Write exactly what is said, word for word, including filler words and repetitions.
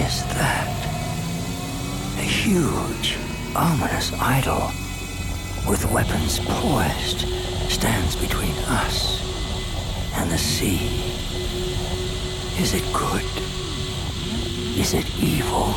is that? A huge, ominous idol with weapons poised stands between us and the sea. Is it good? Is it evil?